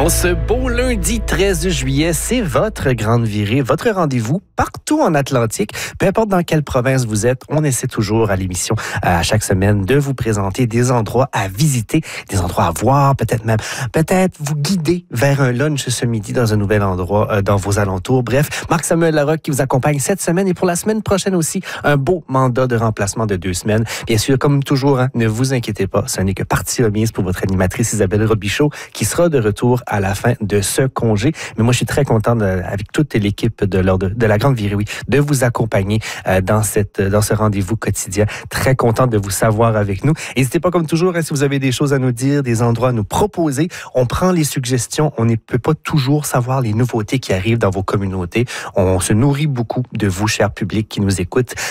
En ce beau lundi 13 juillet, c'est votre grande virée, votre rendez-vous partout en Atlantique. Peu importe dans quelle province vous êtes, on essaie toujours à l'émission, à chaque semaine, de vous présenter des endroits à visiter, des endroits à voir, peut-être vous guider vers un lunch ce midi dans un nouvel endroit dans vos alentours. Bref, Marc-Samuel Larocque qui vous accompagne cette semaine et pour la semaine prochaine aussi, un beau mandat de remplacement de 2 semaines. Bien sûr, comme toujours, ne vous inquiétez pas, ce n'est que partie remise pour votre animatrice Isabelle Robichaud qui sera de retour à la fin de ce congé. Mais moi, je suis très content avec toute l'équipe de la Grande Virée, de vous accompagner dans ce rendez-vous quotidien. Très content de vous savoir avec nous. N'hésitez pas, comme toujours, si vous avez des choses à nous dire, des endroits à nous proposer. On prend les suggestions. On ne peut pas toujours savoir les nouveautés qui arrivent dans vos communautés. On se nourrit beaucoup de vous, chers publics qui nous écoutent.